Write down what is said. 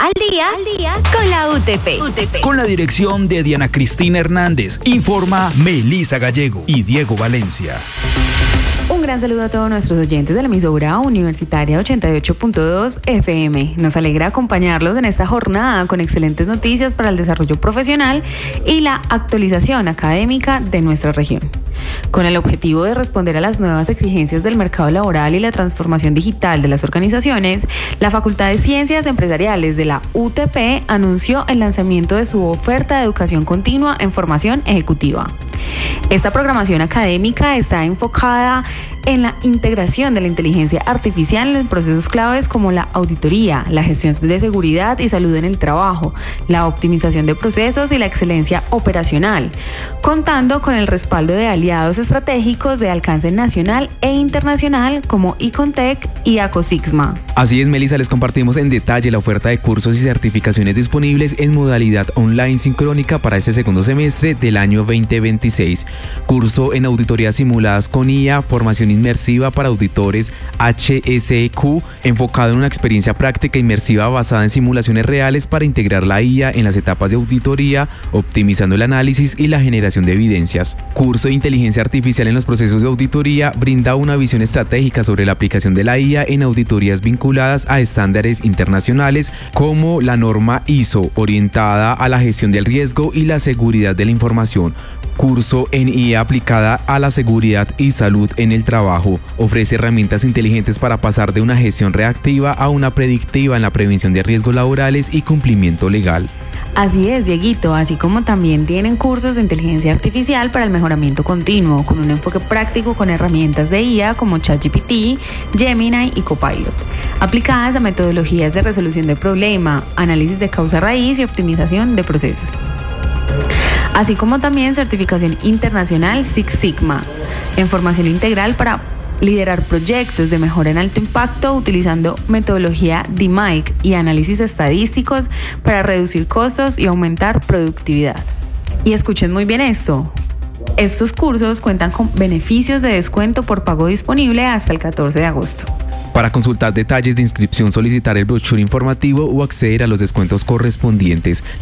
Al día con la UTP. Con la dirección de Diana Cristina Hernández. Informa Melissa Gallego y Diego Valencia. Un gran saludo a todos nuestros oyentes de la emisora universitaria 88.2 FM. Nos alegra acompañarlos en esta jornada con excelentes noticias para el desarrollo profesional y la actualización académica de nuestra región. Con el objetivo de responder a las nuevas exigencias del mercado laboral y la transformación digital de las organizaciones, la Facultad de Ciencias Empresariales de la UTP anunció el lanzamiento de su oferta de educación continua en formación ejecutiva. Esta programación académica está enfocada en la integración de la inteligencia artificial en procesos claves como la auditoría, la gestión de seguridad y salud en el trabajo, la optimización de procesos y la excelencia operacional, contando con el respaldo de aliados estratégicos de alcance nacional e internacional como Icontec y Acosixma. Así es, Melissa, les compartimos en detalle la oferta de cursos y certificaciones disponibles en modalidad online sincrónica para este segundo semestre del año 2026. Curso en auditorías simuladas con IA, formación inmersiva para auditores HSQ, enfocado en una experiencia práctica inmersiva basada en simulaciones reales para integrar la IA en las etapas de auditoría, optimizando el análisis y la generación de evidencias. Curso de inteligencia artificial en los procesos de auditoría brinda una visión estratégica sobre la aplicación de la IA en auditorías vinculadas a estándares internacionales como la norma ISO, orientada a la gestión del riesgo y la seguridad de la información. Curso en IA aplicada a la seguridad y salud en el trabajo. Ofrece herramientas inteligentes para pasar de una gestión reactiva a una predictiva en la prevención de riesgos laborales y cumplimiento legal. Así es, Dieguito, así como también tienen cursos de inteligencia artificial para el mejoramiento continuo, con un enfoque práctico con herramientas de IA como ChatGPT, Gemini y Copilot, aplicadas a metodologías de resolución de problema, análisis de causa raíz y optimización de procesos. Así como también certificación internacional Six Sigma, en formación integral para liderar proyectos de mejora en alto impacto utilizando metodología DMAIC y análisis estadísticos para reducir costos y aumentar productividad. Y escuchen muy bien esto. Estos cursos cuentan con beneficios de descuento por pago disponible hasta el 14 de agosto. Para consultar detalles de inscripción, solicitar el brochure informativo o acceder a los descuentos correspondientes.